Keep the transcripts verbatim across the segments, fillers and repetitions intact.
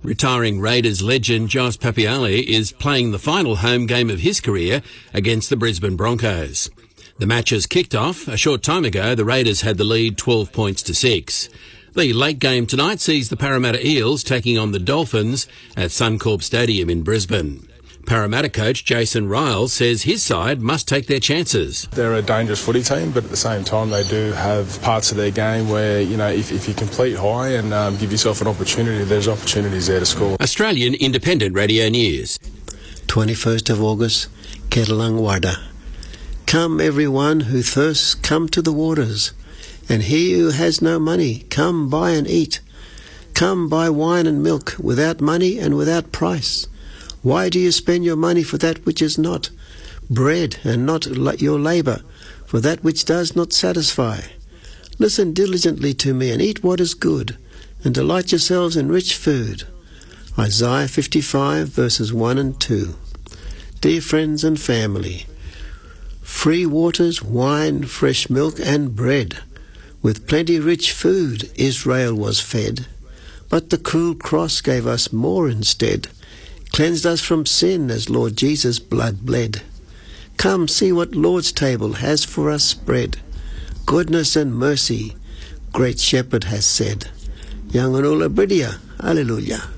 Retiring Raiders legend Jos Papiali is playing the final home game of his career against the Brisbane Broncos. The match has kicked off. A short time ago, the Raiders had the lead twelve points to six. The late game tonight sees the Parramatta Eels taking on the Dolphins at Suncorp Stadium in Brisbane. Parramatta coach Jason Ryall says his side must take their chances. They're a dangerous footy team, but at the same time they do have parts of their game where, you know, if, if you complete high and um, give yourself an opportunity, there's opportunities there to score. Australian Independent Radio News. twenty-first of August, Ketelangwada. Come everyone who thirsts, come to the waters, and he who has no money, come buy and eat. Come buy wine and milk without money and without price. Why do you spend your money for that which is not bread, and not your labour for that which does not satisfy? Listen diligently to me and eat what is good, and delight yourselves in rich food. Isaiah fifty-five verses one and two. Dear friends and family, free waters, wine, fresh milk and bread. With plenty rich food Israel was fed, but the cruel cross gave us more instead. Cleansed us from sin as Lord Jesus' blood bled. Come see what Lord's table has for us spread. Goodness and mercy, great shepherd has said. Yanganula Bridia, Alleluia.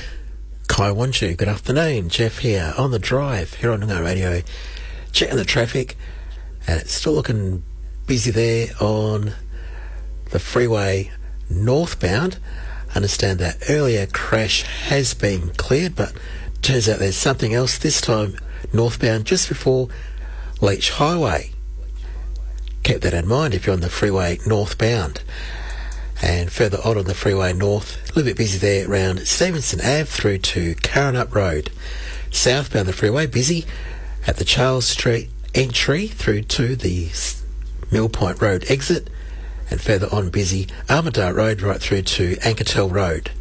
Kai Wanchu, good afternoon. Jeff here on the drive here on Noongar Radio. Checking the traffic, and it's still looking busy there on the freeway northbound. I understand that earlier crash has been cleared, but turns out there's something else this time northbound just before Leach Highway. Keep that in mind if you're on the freeway northbound. And further on on the freeway north, a little bit busy there around Stevenson Avenue through to Karrinyup Road. Southbound the freeway busy at the Charles Street entry through to the Mill Point Road exit, and further on busy Armadale Road right through to Ankertel Road.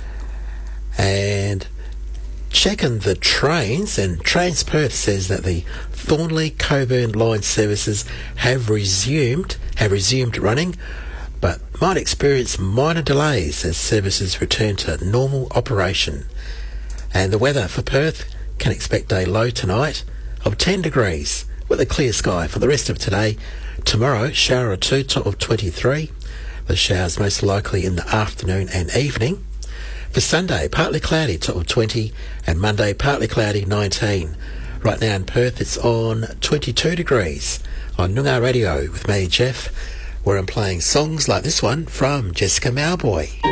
And checking the trains, and Trains Perth says that the Thornley Coburn line services have resumed have resumed running, but might experience minor delays as services return to normal operation. And the weather for Perth, can expect a low tonight of ten degrees with a clear sky for the rest of today. Tomorrow, shower or two, top of twenty-three. The showers most likely in the afternoon and evening. For Sunday, partly cloudy, top of twenty, and Monday, partly cloudy, nineteen. Right now in Perth, it's on twenty-two degrees. On Noongar Radio with me, Jeff, where I'm playing songs like this one from Jessica Mauboy.